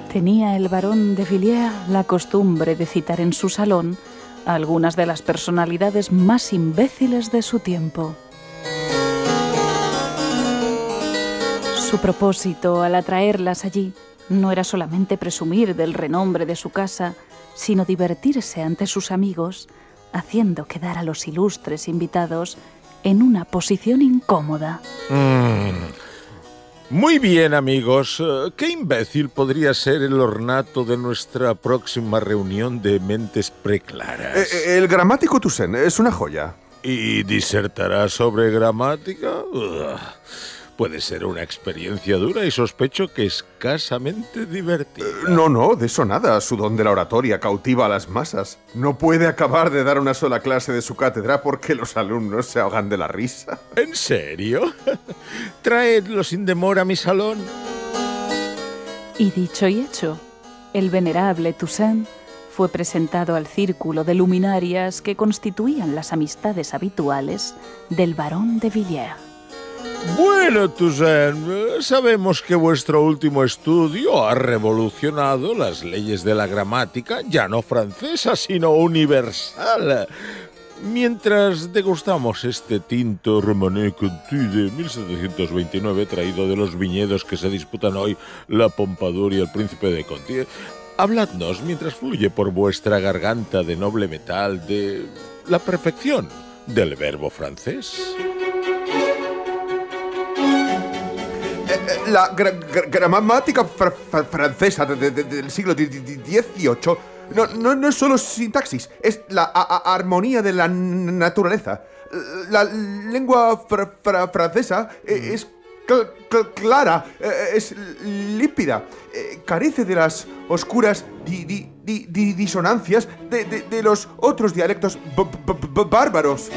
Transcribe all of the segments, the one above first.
Tenía el barón de Villiers la costumbre de citar en su salón a algunas de las personalidades más imbéciles de su tiempo. Su propósito al atraerlas allí no era solamente presumir del renombre de su casa, sino divertirse ante sus amigos, haciendo quedar a los ilustres invitados en una posición incómoda. Muy bien, amigos. ¿Qué imbécil podría ser el ornato de nuestra próxima reunión de mentes preclaras? El gramático Toussaint es una joya. ¿Y disertará sobre gramática? Puede ser una experiencia dura y sospecho que escasamente divertida. No, de eso nada. Su don de la oratoria cautiva a las masas. No puede acabar de dar una sola clase de su cátedra porque los alumnos se ahogan de la risa. ¿En serio? Traedlo sin demora a mi salón. Y dicho y hecho, el venerable Toussaint fue presentado al círculo de luminarias que constituían las amistades habituales del barón de Villiers. Bueno, Toussaint, sabemos que vuestro último estudio ha revolucionado las leyes de la gramática, ya no francesa, sino universal. Mientras degustamos este tinto Romanée Conti de 1729, traído de los viñedos que se disputan hoy la Pompadour y el Príncipe de Conti, habladnos mientras fluye por vuestra garganta de noble metal de la perfección del verbo francés. La gramática francesa del siglo XVIII no es solo sintaxis, es la armonía de la naturaleza. La lengua francesa es clara, es límpida, carece de las oscuras disonancias de los otros dialectos bárbaros.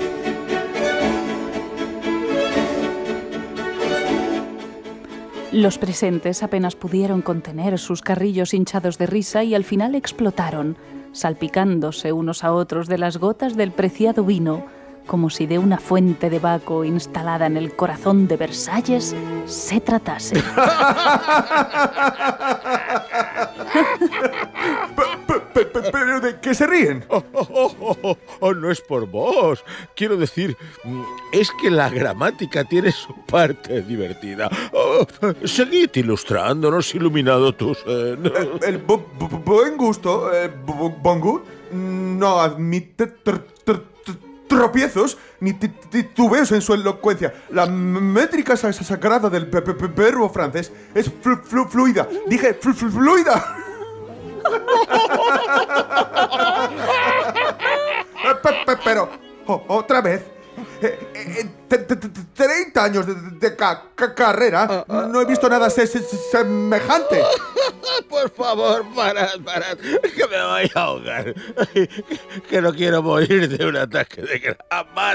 Los presentes apenas pudieron contener sus carrillos hinchados de risa y al final explotaron, salpicándose unos a otros de las gotas del preciado vino, como si de una fuente de Baco instalada en el corazón de Versalles se tratase. ¿Pero de qué se ríen? No es por vos. Quiero decir, es que la gramática tiene su parte divertida. Seguid ilustrándonos, iluminado Toussaint. El buen gusto, bon goût, no admite tropiezos ni titubeos en su elocuencia. La métrica sagrada del verbo francés es fluida. Dije fluida. Pero, otra vez, 30 años de carrera, no he visto nada semejante. Por favor, parad, que me voy a ahogar. Que no quiero morir de un ataque de gramática.